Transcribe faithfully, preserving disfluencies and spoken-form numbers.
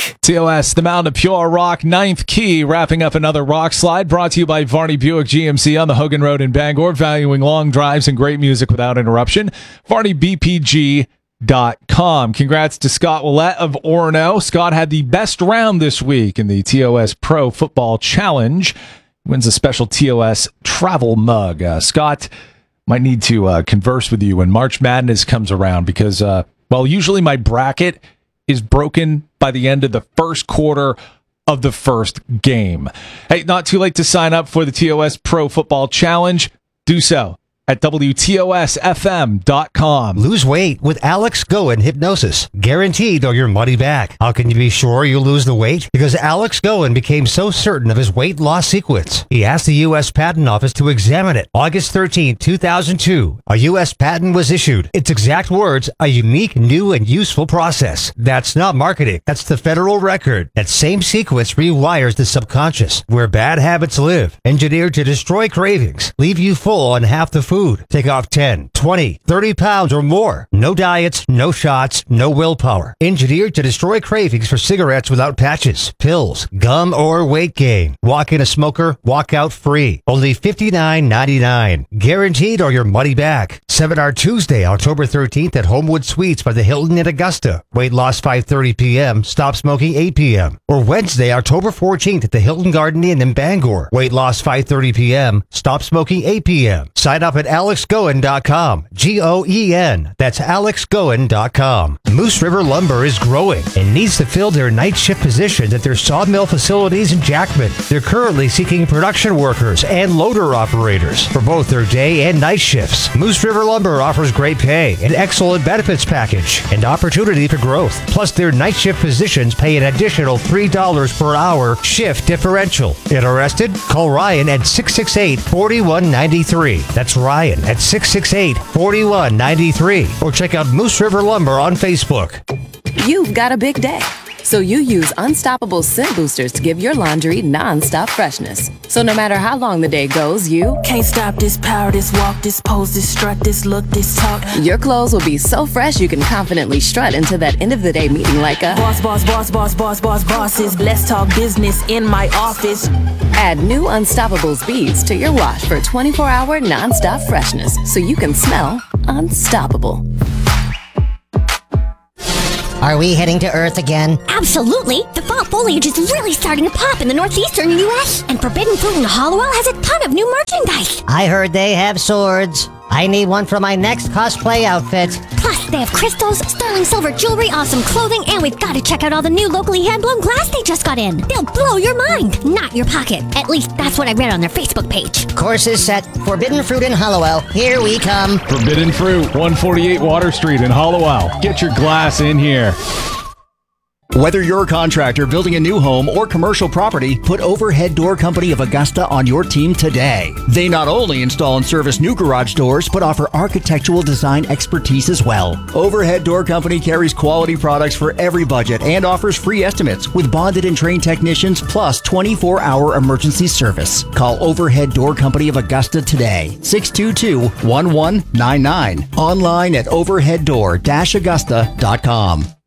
Rock. T O S, the Mound of Pure Rock, ninth key, wrapping up another rock slide, brought to you by Varney Buick G M C on the Hogan Road in Bangor, valuing long drives and great music without interruption. Varney B P G dot com. Congrats to Scott Willett of Orono. Scott had the best round this week in the T O S Pro Football Challenge. Wins a special T O S travel mug. Uh, Scott might need to uh, converse with you when March Madness comes around because, uh, well, usually my bracket is broken by the end of the first quarter of the first game. Hey, not too late to sign up for the T O S Pro Football Challenge. Do so at W T O S F M dot com. Lose weight with Alex Goen Hypnosis. Guaranteed or your money back. How can you be sure you'll lose the weight? Because Alex Goen became so certain of his weight loss sequence. He asked the U S Patent Office to examine it. August thirteenth, two thousand two. A U S patent was issued. Its exact words, a unique, new, and useful process. That's not marketing. That's the federal record. That same sequence rewires the subconscious, where bad habits live. Engineered to destroy cravings, leave you full on half the food. Food. Take off ten, twenty, thirty pounds or more. No diets, no shots, no willpower. Engineered to destroy cravings for cigarettes without patches, pills, gum, or weight gain. Walk in a smoker, walk out free. Only fifty-nine ninety-nine. Guaranteed or your money back. Seminar Tuesday, October thirteenth at Homewood Suites by the Hilton in Augusta. Weight loss five thirty p.m. Stop smoking eight p.m. Or Wednesday, October fourteenth at the Hilton Garden Inn in Bangor. Weight loss five thirty p.m. Stop smoking eight p.m. Sign up at alex goen dot com. G O E N. That's alex goen dot com. Moose River Lumber is growing and needs to fill their night shift positions at their sawmill facilities in Jackman. They're currently seeking production workers and loader operators for both their day and night shifts. Moose River Lumber offers great pay, an excellent benefits package, and opportunity for growth. Plus, their night shift positions pay an additional three dollars per hour shift differential. Interested? Call Ryan at six six eight, four one nine three. That's Ryan at six six eight, four one nine three. Or check out Moose River Lumber on Facebook. You've got a big day, so you use Unstoppable Scent Boosters to give your laundry non-stop freshness. So no matter how long the day goes, you can't stop this power, this walk, this pose, this strut, this look, this talk. Your clothes will be so fresh you can confidently strut into that end of the day meeting like a boss, boss, boss, boss, boss, boss, bosses. Let's talk business in my office. Add new Unstoppable beads to your wash for twenty-four hour non-stop freshness so you can smell unstoppable. Are we heading to Earth again? Absolutely! The fall foliage is really starting to pop in the northeastern U S, and Forbidden Fruit in Hollowell has a ton of new merchandise. I heard they have swords. I need one for my next cosplay outfit. Plus, they have crystals, sterling silver jewelry, awesome clothing, and we've got to check out all the new locally hand-blown glass they just got in. They'll blow your mind, not your pocket. At least that's what I read on their Facebook page. Course is set. Forbidden Fruit in Hollowell. Here we come. Forbidden Fruit, one forty-eight Water Street in Hollowell. Get your glass in here. Whether you're a contractor building a new home or commercial property, put Overhead Door Company of Augusta on your team today. They not only install and service new garage doors, but offer architectural design expertise as well. Overhead Door Company carries quality products for every budget and offers free estimates with bonded and trained technicians plus twenty-four hour emergency service. Call Overhead Door Company of Augusta today, six two two, one one nine nine. Online at overhead door dash augusta dot com.